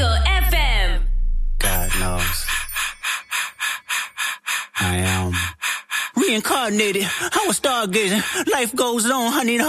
Fuego FM. God knows. I am reincarnated. I was stargazing. Life goes on, honey.